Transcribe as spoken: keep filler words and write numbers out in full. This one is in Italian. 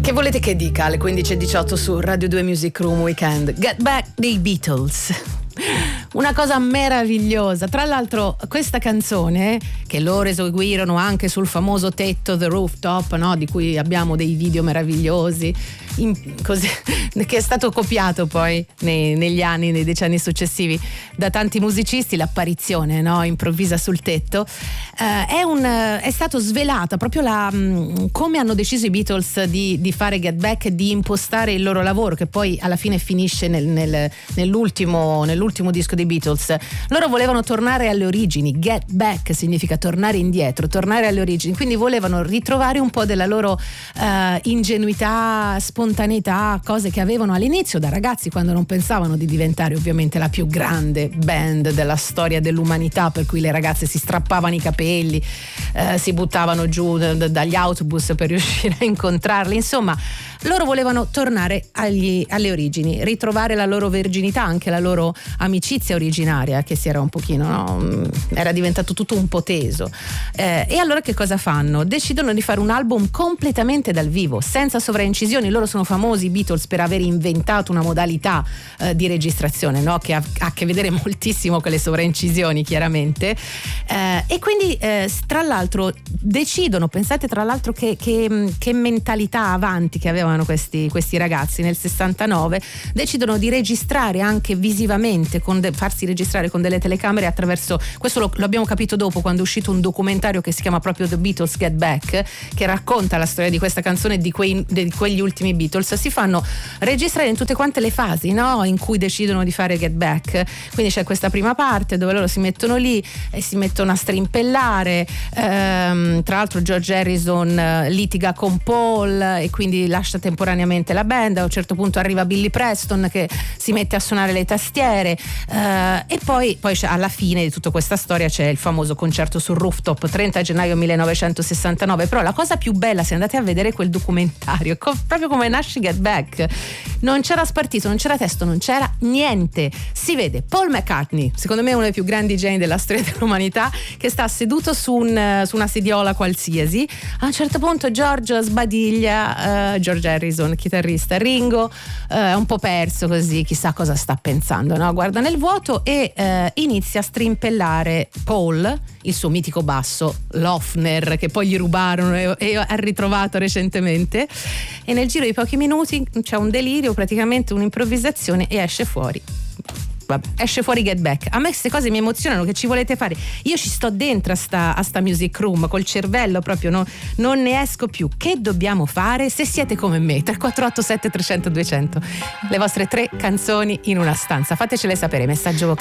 Che volete che dica alle quindici e diciotto su Radio due Music Room Weekend? Get Back dei Beatles. Una cosa meravigliosa. Tra l'altro questa canzone, che loro eseguirono anche sul famoso tetto The Rooftop, no? Di cui abbiamo dei video meravigliosi, in, così, che è stato copiato poi nei, negli anni, nei decenni successivi da tanti musicisti, l'apparizione, no? Improvvisa sul tetto, eh, è, un, è stato svelata proprio la, mh, come hanno deciso i Beatles di, di fare Get Back e di impostare il loro lavoro, che poi alla fine finisce nel, nel, nell'ultimo, nell'ultimo disco dei Beatles. Loro volevano tornare alle origini. Get back significa tornare indietro, tornare alle origini, quindi volevano ritrovare un po' della loro uh, ingenuità, spontaneità, cose che avevano all'inizio da ragazzi, quando non pensavano di diventare ovviamente la più grande band della storia dell'umanità, per cui le ragazze si strappavano i capelli, uh, si buttavano giù d- dagli autobus per riuscire a incontrarli. Insomma, loro volevano tornare agli, alle origini, ritrovare la loro verginità, anche la loro amicizia originaria, che si era un pochino, no? Era diventato tutto un po' teso. Eh, e allora che cosa fanno? Decidono di fare un album completamente dal vivo, senza sovraincisioni. Loro sono famosi, i Beatles, per aver inventato una modalità eh, di registrazione, no? Che ha, ha a che vedere moltissimo con le sovraincisioni, chiaramente. Eh, e quindi, eh, tra l'altro, decidono, pensate tra l'altro che, che, che mentalità avanti che avevano questi, questi ragazzi nel sessantanove, decidono di registrare anche visivamente, con de- farsi registrare con delle telecamere attraverso, questo lo, lo abbiamo capito dopo, quando è uscito un documentario che si chiama proprio The Beatles Get Back, che racconta la storia di questa canzone e di, quei, di quegli ultimi Beatles. Si fanno registrare in tutte quante le fasi, no? In cui decidono di fare Get Back. Quindi c'è questa prima parte dove loro si mettono lì e si mettono a strimpellare, ehm, tra l'altro George Harrison eh, litiga con Paul e quindi lascia temporaneamente la band. A un certo punto arriva Billy Preston che si mette a suonare le tastiere, eh, e poi, poi c'è, alla fine di tutta questa storia c'è il famoso concerto sul rooftop, trenta gennaio millenovecentosessantanove. Però la cosa più bella, se andate a vedere quel documentario, co- proprio come nasce Get Back, non c'era spartito, non c'era testo, non c'era niente. Si vede Paul McCartney, secondo me uno dei più grandi geni della storia dell'umanità, che sta seduto su, un, su una sediola qualsiasi. A un certo punto George sbadiglia, uh, George Harrison, chitarrista, Ringo è uh, un po' perso così, chissà cosa sta pensando, no? Guarda nel vuoto e uh, inizia a strimpellare Paul, il suo mitico basso Lofner, che poi gli rubarono e, e ha ritrovato recentemente, e nel giro di pochi minuti c'è un delirio, praticamente un'improvvisazione, e esce fuori Vabbè, esce fuori Get Back. A me queste cose mi emozionano. Che ci volete fare? Io ci sto dentro a sta, a sta music room col cervello proprio, no, non ne esco più. Che dobbiamo fare? Se siete come me, tre quattro otto sette tre zero zero due zero zero, le vostre tre canzoni in una stanza, fatecele sapere, messaggio